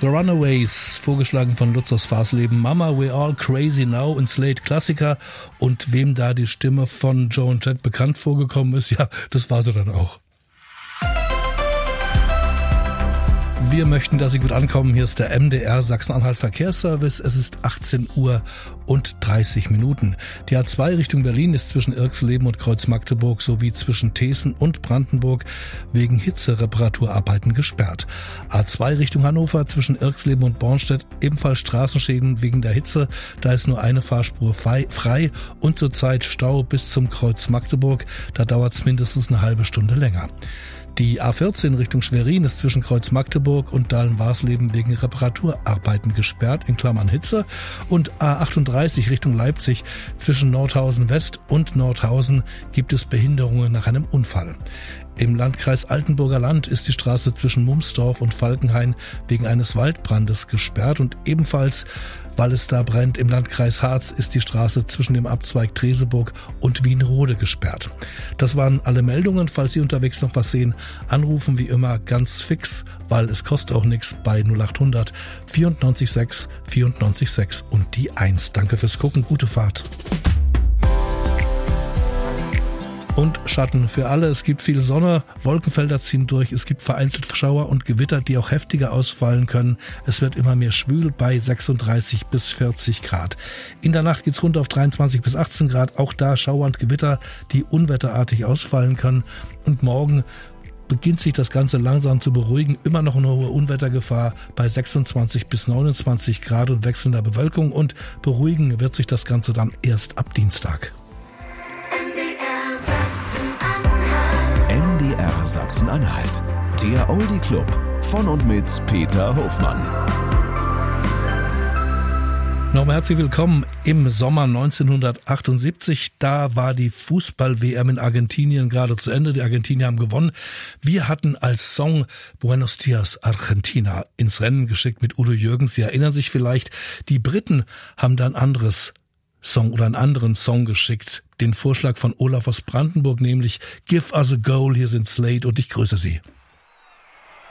The Runaways, vorgeschlagen von Lutz aus Farsleben. Mama, We're All Crazy Now, ein Slate-Klassiker. Und wem da die Stimme von Joan Jett bekannt vorgekommen ist, ja, das war sie dann auch. Wir möchten, dass Sie gut ankommen. Hier ist der MDR Sachsen-Anhalt Verkehrsservice. Es ist 18 Uhr und 30 Minuten. Die A2 Richtung Berlin ist zwischen Irxleben und Kreuz-Magdeburg sowie zwischen Thesen und Brandenburg wegen Hitzereparaturarbeiten gesperrt. A2 Richtung Hannover zwischen Irxleben und Bornstedt ebenfalls Straßenschäden wegen der Hitze. Da ist nur eine Fahrspur frei und zurzeit Stau bis zum Kreuz Magdeburg. Da dauert es mindestens eine halbe Stunde länger. Die A14 Richtung Schwerin ist zwischen Kreuz Magdeburg und Dahlen-Warsleben wegen Reparaturarbeiten gesperrt, in Klammern Hitze. Und A38 Richtung Leipzig zwischen Nordhausen West und Nordhausen gibt es Behinderungen nach einem Unfall. Im Landkreis Altenburger Land ist die Straße zwischen Mumsdorf und Falkenhain wegen eines Waldbrandes gesperrt und ebenfalls, weil es da brennt, im Landkreis Harz ist die Straße zwischen dem Abzweig Treseburg und Wienrode gesperrt. Das waren alle Meldungen. Falls Sie unterwegs noch was sehen, anrufen wie immer ganz fix, weil es kostet auch nichts bei 0800 94 6 94 6 und die 1. Danke fürs Gucken, gute Fahrt. Und Schatten für alle. Es gibt viel Sonne, Wolkenfelder ziehen durch, es gibt vereinzelt Schauer und Gewitter, die auch heftiger ausfallen können. Es wird immer mehr schwül bei 36 bis 40 Grad. In der Nacht geht's runter auf 23 bis 18 Grad. Auch da Schauer und Gewitter, die unwetterartig ausfallen können. Und morgen beginnt sich das Ganze langsam zu beruhigen. Immer noch eine hohe Unwettergefahr bei 26 bis 29 Grad und wechselnder Bewölkung. Und beruhigen wird sich das Ganze dann erst ab Dienstag. MDR Sachsen-Anhalt, der Oldie Club von und mit Peter Hofmann. Nochmal herzlich willkommen im Sommer 1978. Da war die Fußball-WM in Argentinien gerade zu Ende. Die Argentinier haben gewonnen. Wir hatten als Song Buenos Dias Argentina ins Rennen geschickt mit Udo Jürgens. Sie erinnern sich vielleicht, die Briten haben da einen anderen Song geschickt. Den Vorschlag von Olaf aus Brandenburg, nämlich Give Us a Goal. Hier sind Slate und ich grüße Sie.